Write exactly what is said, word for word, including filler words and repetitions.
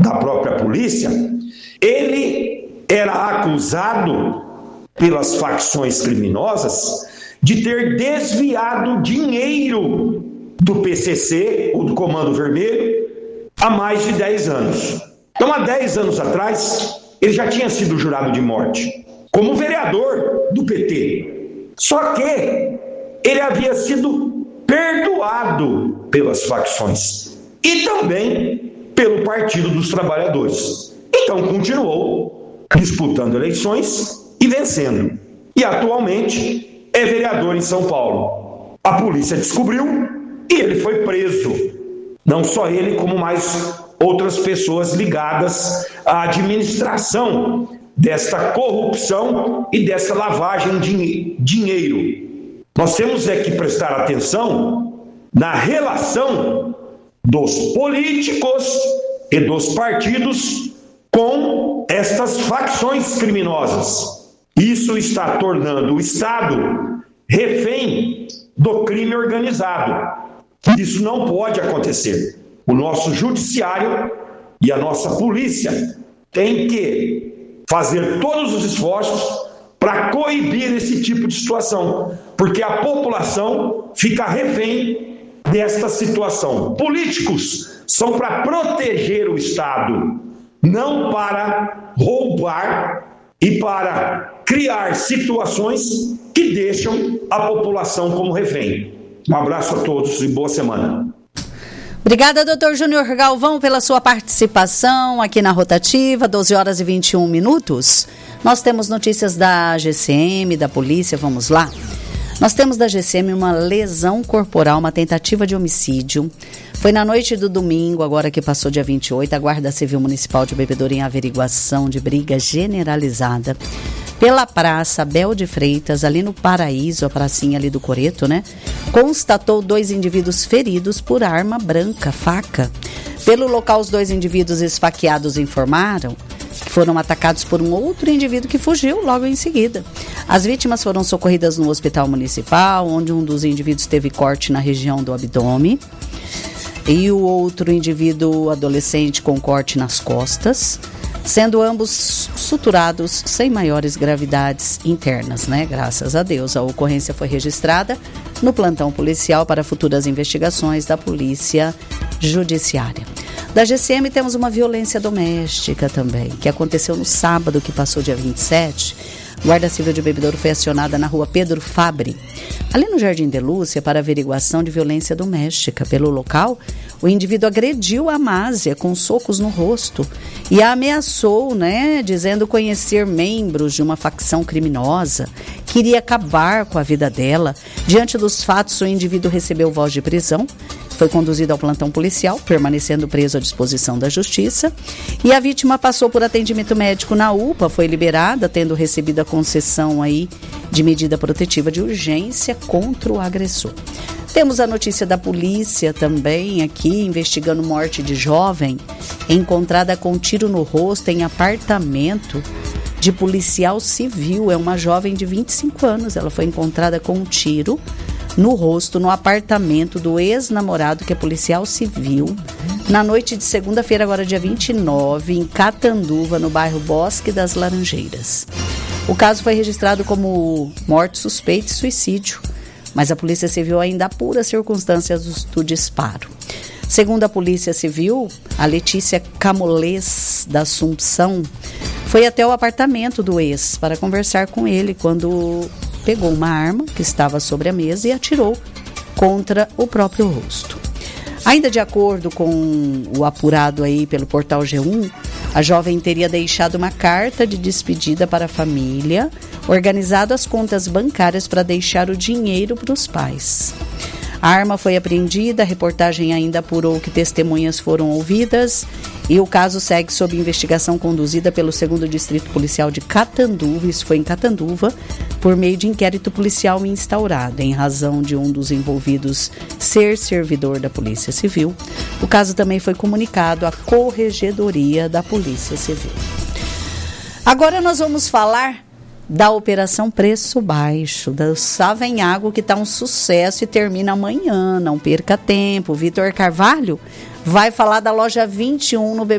da própria polícia, ele era acusado pelas facções criminosas de ter desviado dinheiro do P C C, ou do Comando Vermelho, há mais de dez anos. Então, há dez anos atrás, ele já tinha sido jurado de morte, como vereador do P T. Só que ele havia sido perdoado pelas facções e também pelo Partido dos Trabalhadores. Então, continuou disputando eleições e vencendo. E, atualmente, é vereador em São Paulo. A polícia descobriu e ele foi preso. Não só ele, como mais outras pessoas ligadas à administração desta corrupção e dessa lavagem de dinheiro. Nós temos é que prestar atenção na relação dos políticos e dos partidos com estas facções criminosas. Isso está tornando o Estado refém do crime organizado. Isso não pode acontecer. O nosso judiciário e a nossa polícia têm que fazer todos os esforços para coibir esse tipo de situação, porque a população fica refém desta situação. Políticos são para proteger o Estado, não para roubar e para criar situações que deixam a população como refém. Um abraço a todos e boa semana. Obrigada, doutor Júnior Galvão, pela sua participação aqui na Rotativa, doze horas e vinte e um minutos. Nós temos notícias da G C M, da polícia, vamos lá. Nós temos da G C M uma lesão corporal, uma tentativa de homicídio. Foi na noite do domingo, agora que passou dia vinte e oito, a Guarda Civil Municipal de Bebedouro, em averiguação de briga generalizada pela Praça Bel de Freitas, ali no Paraíso, a pracinha ali do Coreto, né? Constatou dois indivíduos feridos por arma branca, faca. Pelo local, os dois indivíduos esfaqueados informaram que foram atacados por um outro indivíduo que fugiu logo em seguida. As vítimas foram socorridas no hospital municipal, onde um dos indivíduos teve corte na região do abdômen e o outro indivíduo adolescente com corte nas costas, sendo ambos suturados sem maiores gravidades internas, né? Graças a Deus. A ocorrência foi registrada no plantão policial para futuras investigações da Polícia Judiciária. Da G C M temos uma violência doméstica também, que aconteceu no sábado, que passou dia vinte e sete. Guarda Civil de Bebedouro foi acionada na rua Pedro Fabre, ali no Jardim de Lúcia, para averiguação de violência doméstica. Pelo local, o indivíduo agrediu a Másia com socos no rosto e a ameaçou, né, dizendo conhecer membros de uma facção criminosa, queria acabar com a vida dela. Diante dos fatos, o indivíduo recebeu voz de prisão, foi conduzido ao plantão policial, permanecendo preso à disposição da Justiça, e a vítima passou por atendimento médico na U P A, foi liberada, tendo recebido a concessão aí de medida protetiva de urgência contra o agressor. Temos a notícia da polícia também aqui, investigando morte de jovem encontrada com tiro no rosto em apartamento de policial civil. É uma jovem de vinte e cinco anos, ela foi encontrada com um tiro no rosto no apartamento do ex-namorado, que é policial civil, na noite de segunda-feira, agora dia vinte e nove, em Catanduva, no bairro Bosque das Laranjeiras. O caso foi registrado como morte suspeita e suicídio, mas a Polícia Civil ainda apura as circunstâncias do, do disparo. Segundo a Polícia Civil, a Letícia Camolês da Assumpção foi até o apartamento do ex para conversar com ele quando pegou uma arma que estava sobre a mesa e atirou contra o próprio rosto. Ainda de acordo com o apurado aí pelo portal G um, a jovem teria deixado uma carta de despedida para a família, organizado as contas bancárias para deixar o dinheiro para os pais. A arma foi apreendida, a reportagem ainda apurou que testemunhas foram ouvidas e o caso segue sob investigação conduzida pelo segundo Distrito Policial de Catanduva, isso foi em Catanduva, por meio de inquérito policial instaurado, em razão de um dos envolvidos ser servidor da Polícia Civil. O caso também foi comunicado à Corregedoria da Polícia Civil. Agora nós vamos falar da Operação Preço Baixo, da Savenhago, que está um sucesso e termina amanhã, não perca tempo. Vitor Carvalho vai falar da loja vinte e um no